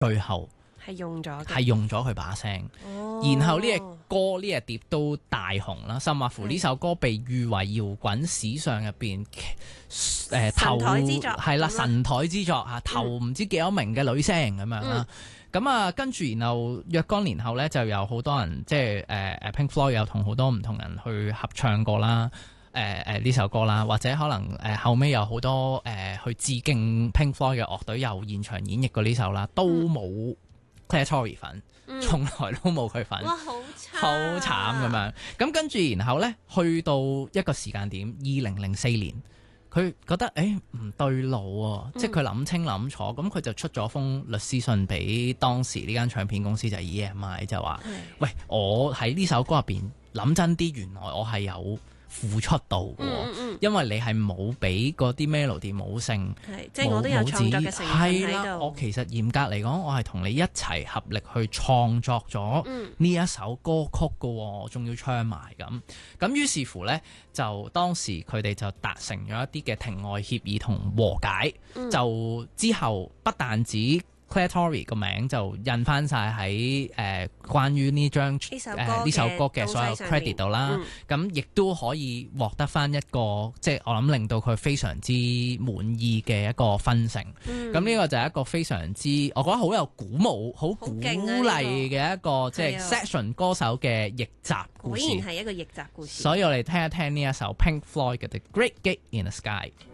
最後係用咗嘅， 係用咗佢把聲。然後呢隻歌呢隻碟都大紅啦，甚或乎呢首歌被譽為搖滾史上入邊頭神台之作係啦，神台之作嚇，頭唔知幾多名嘅女聲咁樣啦。咁啊，跟住然後若干年後咧，就有好多人即係Pink Floyd 有同好多唔同人去合唱過啦。呢首歌啦，或者可能後尾有好多去致敬 Pink Floyd 嘅樂隊又現場演繹過呢首啦，都冇 Claire Torrey 份，從來都冇佢份， 哇，好慘咁樣。咁跟住然後咧，去到一個時間點，2004年，佢覺得唔對路喎，即係佢諗清諗楚，咁佢就出咗封律師信俾當時呢間唱片公司就係 EMI，就話：喂，我喺呢首歌入邊諗真啲，原來我係有付出到嘅，因為你係冇俾嗰啲 melody 冇性， 即係我都有創作嘅成分喺度。 我其實嚴格嚟講，我係同你一齊合力去創作咗呢一首歌曲嘅，我仲要唱埋咁。咁於是乎呢，就當時佢哋就達成咗一啲嘅庭外協議同和解，就之後不但止Claire Torrey 個名就印翻晒喺關於呢張呢首歌嘅所有 credit 度啦，咁亦都可以獲得翻一個即係我諗令到佢非常之滿意嘅一個分成。咁呢個就係一個非常之我覺得好有鼓舞、好鼓勵嘅一個即係 session 歌手嘅逆襲故事。 果然係一個逆襲故事。 所以我哋聽一聽呢一首 Pink Floyd 嘅《The Great Gate in the Sky》。